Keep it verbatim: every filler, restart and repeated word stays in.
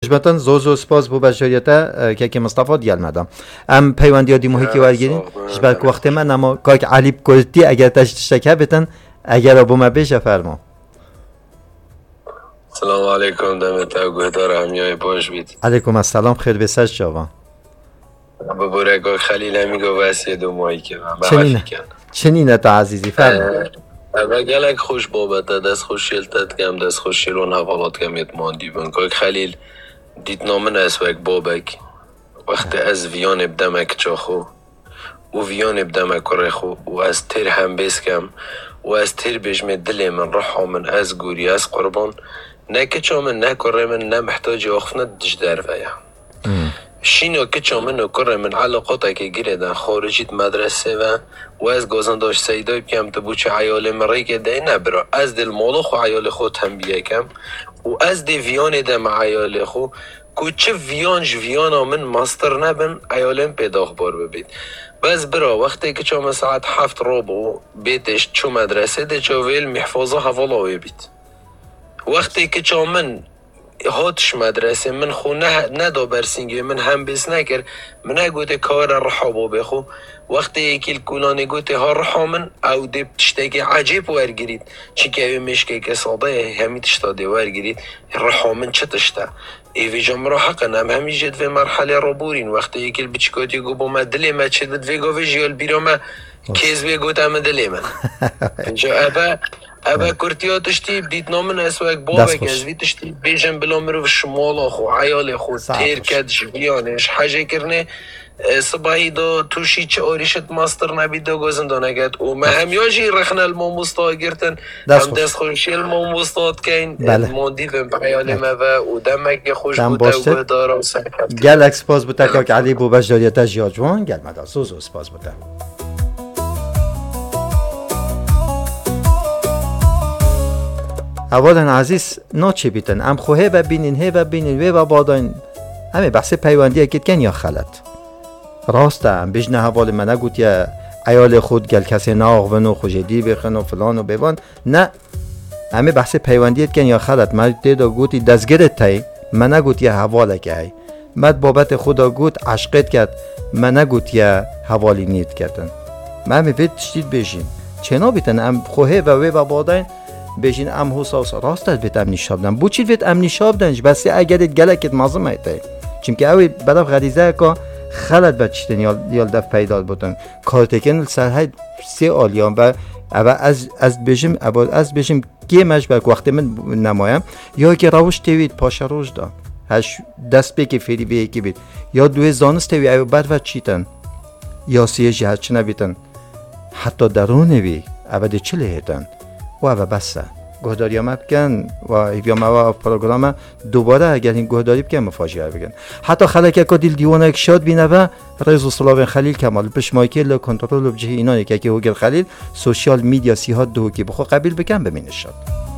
جمتان زوز و سپاس بو بشریتا که که مصطفی دیال مدام ام پیوندی دی محیطی ورگیرین جبر وقت من اما کاک علی کوتی اگر تشتکه بتن اگر ابو ما بشه فرما. سلام علیکم دمت گهدار همیای باش بید. علیکم السلام خیر بسش جوان. ببره کاک خلیل همیگو واسه دو ماهی که من چنینه چنینه تا عزیزی فرما. اما گلک خوش بابت دست خوش شیلتت کم دست خوش شیلون حوالات کم یتماندی بن کاک خلیل دیت نامن اسوک بابک وقت از ویان بدمک چاخو و ویان بدمک رخو و از تر هم بیس کم و از تر بجم دل من رحا من از گوری از قربان نه که چامن نه کره من نه محتاج آخفنه دش در ویا شینو که چامن و کره من علاقاتا که گیره دن خارجیت مدرسه و و از گازنداش سیدای بکم تو بوچه عیال مری که ده نبرا از دل مالو خو عیال خود هم بیکم و از دی ویان دم عیال خو کوچه ویانج ویانا من ماستر نبن عیالم پیدا خبر ببید بس برا وقتی که چام ساعت هفت روبو بیتش چو مدرسه ده چاویل محفظه حوالا بید وقتی که چامن هاتش مدرسه من خو نه ندا برسینگی من هم بیس نکر من اگوته کار رحابو بخو وقتی یکی کلانی گوته ها رحا من او دی تشتاقی عجیب ورگیرید چی که اوی مشکه که صاده همی تشتاده ورگیرید رحا من چه تشتا ایوی جمرا حقا هم همی جد و مرحله رو بورین وقتی یکی بچکاتی گو با ما دلی ما چه دد وی گوه جیال بیرا ما کیز بی گوته هم دلی من انجا ابا ابا کرتیا تشتی دیت نامن اسواک بابک از وی تشتی بیجن بلا مرو شمالا خو عیال خو تیر کدش بیانش حاجه کرنه صباحی دو توشی چه آریشت ماستر نبید دو گوزن دانگد و ما همیاجی رخنا الموموستا گرتن هم دست خوشی الموموستا کن موندی و بیان ما و دمک خوش بوده و گهدارا و سرکت گل اکسپاز بوده که علی بو بجداریتا جیاجوان گل مدار سوز و سپاز بوده اولا عزیز ناچه بیتن ام خواه ببینین هی ببینین و باداین همه بحث پیوندی اکید کن یا خلط راسته ام بجنه حوال من نگوت یا ایال خود گل کسی ناغون و خوشدی بخن و فلان و بوان نه همه بحث پیوندیت کن یا خلط من دیده گوتی دستگرت تایی من نگوت یا حواله که ای مد بابت خدا گوت عشقت کرد من نگوت یا حوالی نیت کردن من همه بید تشتید بشین چنا بیتن ام خواه و وی و باداین بجین ام حساس راست از بیت امنی شابدن بو چی بیت امنی شابدنش بس اگرت گلکت مازم ایته چون که اوی بدف غریزه که خلط بچشتن یال یال دف پیدا بودن کارتکن سرهای سی آلیان و اول از از بجیم اول از بجیم گیمش بر وقتی من نمایم یا که روش توید پاش روش دا هش دست به که فری به کی بید یا دوی زانست توی او بعد و چیتن یا سی جهت چه نبیتن حتی درونه وی اول چله هتن و اول بسه گهداری ما بکن و ایویا ما پروگرام دوباره اگر این گهداری بکن مفاجعه بگن حتی خلک که دیل دیوانه یک شاد بینه و رئیس سلاوین خلیل کمال بش مایکل کنترل بجه اینا یکی که هوگر خلیل سوشیال میدیا سی ها دو کی بخو قبیل بکن ببینش شد